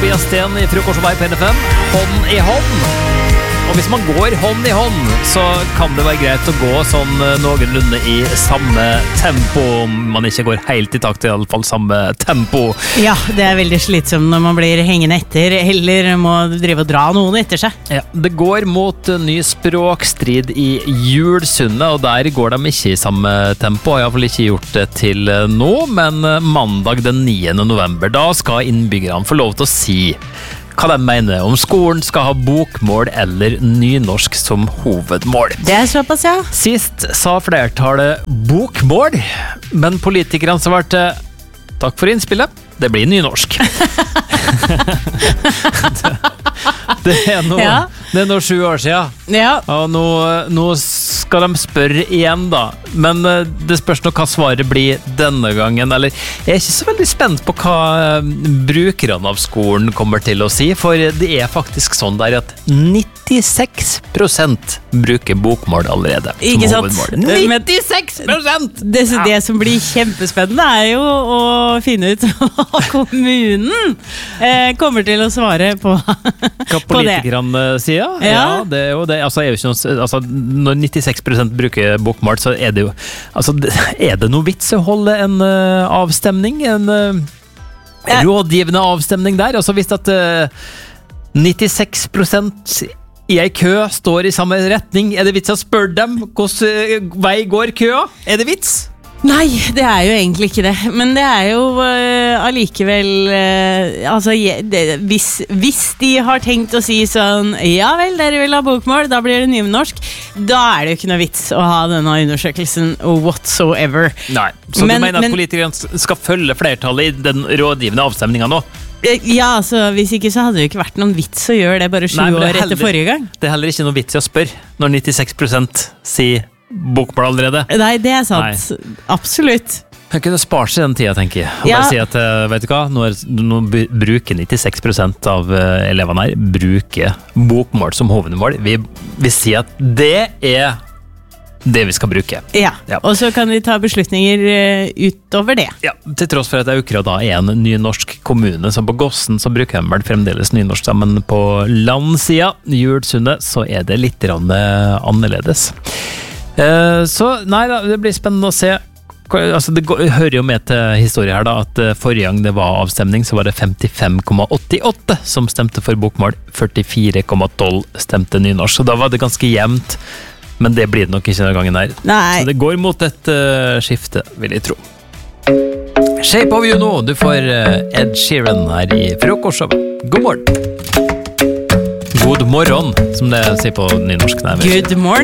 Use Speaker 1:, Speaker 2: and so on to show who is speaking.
Speaker 1: Tobias Sten I Frokosjevei på NFM. Hånd I hånd. Og hvis man går hånd I hånd, så kan det være greit å gå sånn noenlunde I samme tempo. Om man ikke går helt I takt, I alle fall samme tempo.
Speaker 2: Ja, det veldig slitsomt når man blir hengende etter, eller må drive og dra noen etter seg.
Speaker 1: Ja, det går mot ny språkstrid I Julsundet, og der går de ikke I samme tempo. Jeg har vel ikke gjort det til nå, men mandag den 9. november, da skal innbyggerne få lov til å si hva de mener om skolen skal ha bokmål eller nynorsk som hovedmål.
Speaker 2: Det såpass, ja.
Speaker 1: Sist sa flertallet bokmål, men politikerne svarte takk for innspillet, det blir nynorsk. Det nå 7 år siden.
Speaker 2: Ja.
Speaker 1: Og nå skal de spørre igjen da. Men det spørs nå hva svaret blir denne gangen. Eller, jeg ikke så veldig spent på hva brukerne av skolen kommer til å si, for det faktisk sånn der at 96% bruker bokmål allerede.
Speaker 2: Ikke sant?
Speaker 1: 96%!
Speaker 2: Det som blir kjempespennende jo å finne ut hva kommunen kommer til å svare på
Speaker 1: hva politikerne sier. Ja, det jo det. Altså, jo ikke noe, altså, når 96% bruker bokmål, så det jo altså, det noe vits å holde en avstemning? En rådgivende avstemning der? Altså, hvis at 96% I en kø står I samme retning, det vits å spørre dem hvordan vei går køa? Det vits?
Speaker 2: Nei, det jo egentlig ikke det. Men det jo allikevel altså, hvis de har tenkt å si sånn ja vel, dere vil ha bokmål, da blir det nynorsk, da det jo ikke noe vits å ha denne undersøkelsen whatsoever.
Speaker 1: Nei, så du mener at politikerne skal følge flertallet I den rådgivende avstemningen nå?
Speaker 2: Ja, altså, hvis ikke så hadde det jo ikke vært noen vits å gjøre det bare 7 år etter forrige gang. Det
Speaker 1: heller ikke noe vits å spørre når 96% sier bokmål allerede.
Speaker 2: Nei, det sant. Nei. Absolutt.
Speaker 1: Jeg kunne spart seg den tiden, tenker jeg. Og bare si at, vet du hva, nå bruker 96% av elevene her bruker bokmål som hovedmål. Vi sier at det det vi skal bruke.
Speaker 2: Ja, og så kan vi ta beslutninger utover det.
Speaker 1: Ja, til tross for at Aukra da en nynorsk kommune, som på Gossen så bruker de vel fremdeles nynorsk sammen på landsida. Julsundet så det litt annerledes. Så nei da, det blir spennende å se. Altså, det hører jo med til historie her da, at forrige gang det var avstemning, så var det 55,88 som stemte for bokmål, 44,12 stemte nynorsk, så da var det ganske jevnt. Men det blir det nok ikke denne gangen her.
Speaker 2: Nei.
Speaker 1: Så det går mot et skifte, vil jeg tro. Shape of You nå, du får Ed Sheeran her I Frokosjevei. God morgen. God morgen, som det sier på nynorsk.
Speaker 2: Good morning.